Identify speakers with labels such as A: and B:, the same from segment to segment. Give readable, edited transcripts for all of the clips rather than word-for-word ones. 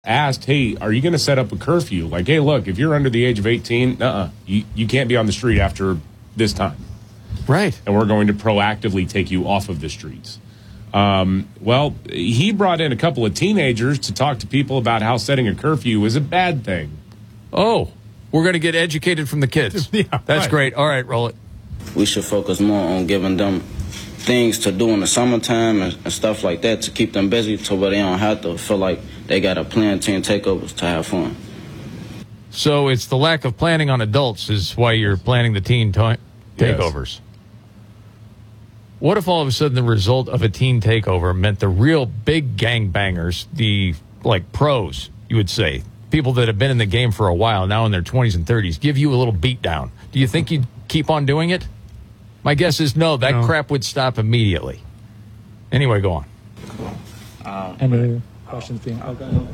A: asked, hey, are you going to set up a curfew? Like, hey, look, if you're under the age of 18, you can't be on the street after this time.
B: Right.
A: And we're going to proactively take you off of the streets. Well, he brought in a couple of teenagers to talk to people about how setting a curfew is a bad thing.
B: Oh, we're going to get educated from the kids.
C: Yeah,
B: that's
C: right.
B: Great. All right, roll it.
D: We should focus more on giving them things to do in the summertime and stuff like that to keep them busy so where they don't have to feel like they got to plan teen takeovers to have fun.
B: So it's the lack of planning on adults is why you're planning the teen takeovers. Yes. What if all of a sudden the result of a teen takeover meant the real big gangbangers, the pros, you would say, people that have been in the game for a while, now in their 20s and 30s, give you a little beat down? Do you think you'd keep on doing it? My guess is no. That crap would stop immediately. Anyway, go on.
E: Any questions being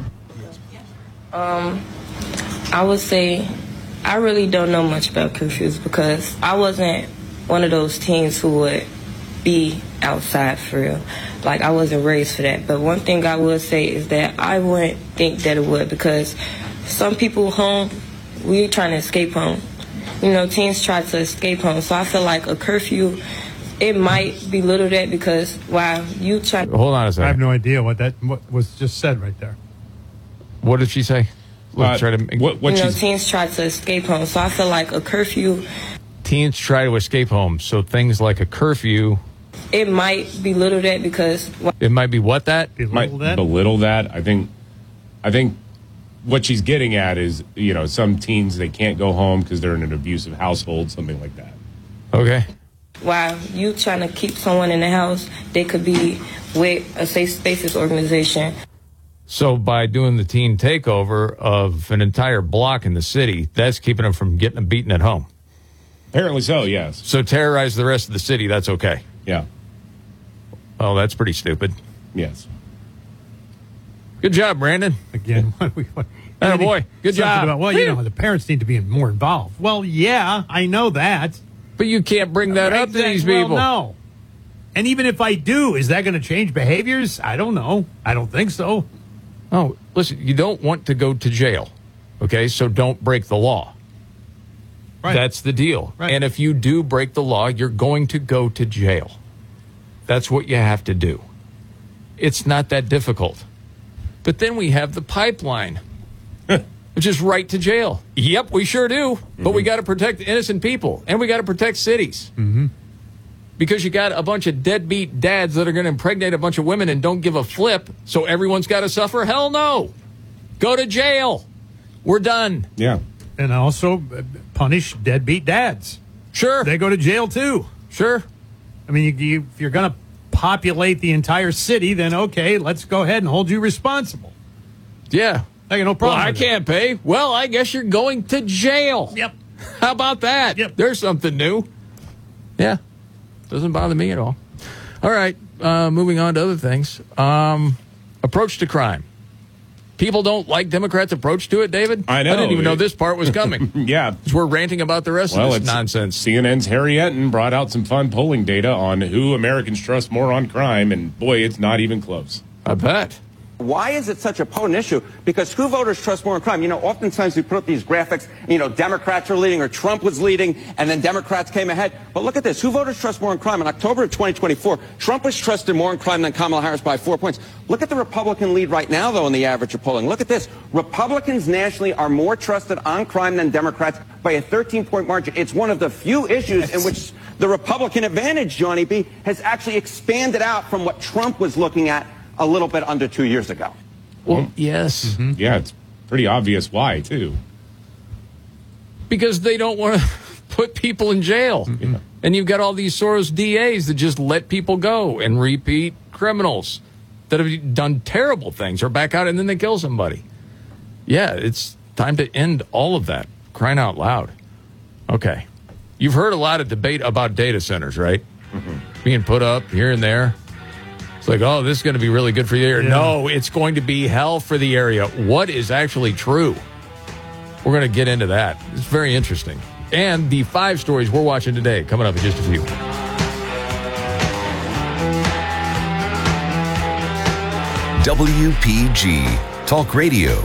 F: I would say I really don't know much about curfews because I wasn't one of those teens who would be outside for real. Like, I wasn't raised for that. But one thing I would say is that I wouldn't think that it would, because some people home, we're trying to escape home. You know, teens try to escape home. So I feel like a curfew, it might belittle that, because while you try...
B: Hold on a second.
C: I have no idea what was just said right there.
B: What did she say?
F: Teens try to escape home. So I feel like a curfew...
B: Teens try to escape home. So things like a curfew...
F: It might belittle that, because...
B: It might be what that?
A: Belittle that. I think what she's getting at is, some teens, they can't go home because they're in an abusive household, something like that.
B: Okay.
F: While you trying to keep someone in the house, they could be with a safe spaces organization.
B: So by doing the teen takeover of an entire block in the city, that's keeping them from getting beaten at home.
A: Apparently so, yes.
B: So terrorize the rest of the city, that's okay.
A: Yeah.
B: Oh, that's pretty stupid.
A: Yes.
B: Good job, Brandon.
C: Again,
B: boy, good job.
C: About, the parents need to be more involved. Well, yeah, I know that.
B: But you can't bring that up to these people.
C: Well, no. And even if I do, is that going to change behaviors? I don't know. I don't think so.
B: Oh, listen, you don't want to go to jail, okay? So don't break the law. Right. That's the deal.
C: Right.
B: And if you do break the law, you're going to go to jail. That's what you have to do. It's not that difficult. But then we have the pipeline, which is right to jail. Yep, we sure do. Mm-hmm. But we got to protect innocent people, and we got to protect cities.
C: Mm-hmm.
B: Because you got a bunch of deadbeat dads that are going to impregnate a bunch of women and don't give a flip, so everyone's got to suffer? Hell no. Go to jail. We're done.
A: Yeah.
C: And also punish deadbeat dads.
B: Sure.
C: They go to jail, too.
B: Sure.
C: I mean, if you're going to populate the entire city, then okay, let's go ahead and hold you responsible.
B: Yeah.
C: I got no problem.
B: Well, I can't pay. Well, I guess you're going to jail.
C: Yep.
B: How about that?
C: Yep.
B: There's something new. Yeah. Doesn't bother me at all. All right. Moving on to other things. Approach to crime. People don't like Democrats' approach to it, David?
A: I know.
B: I didn't even know this part was coming.
A: Yeah.
B: We're ranting about the rest of this nonsense.
A: CNN's Harry Etten brought out some fun polling data on who Americans trust more on crime, and boy, it's not even close.
B: I bet.
G: Why is it such a potent issue? Because who voters trust more in crime? Oftentimes we put up these graphics, Democrats are leading or Trump was leading and then Democrats came ahead. But look at this. Who voters trust more in crime? In October of 2024, Trump was trusted more in crime than Kamala Harris by 4 points. Look at the Republican lead right now, though, in the average of polling. Look at this. Republicans nationally are more trusted on crime than Democrats by a 13-point margin. It's one of the few issues in which the Republican advantage, Johnny B., has actually expanded out from what Trump was looking at a little bit under 2 years ago.
B: Well, yes.
A: Mm-hmm. Yeah, it's pretty obvious why, too.
B: Because they don't want to put people in jail. Mm-hmm. And you've got all these Soros DAs that just let people go and repeat criminals that have done terrible things or back out and then they kill somebody. Yeah, it's time to end all of that. Crying out loud. Okay. You've heard a lot of debate about data centers, right? Mm-hmm. Being put up here and there. It's like, oh, this is going to be really good for the area. Yeah. No, it's going to be hell for the area. What is actually true? We're going to get into that. It's very interesting. And the 5 stories we're watching today, coming up in just a few.
H: WPG Talk Radio.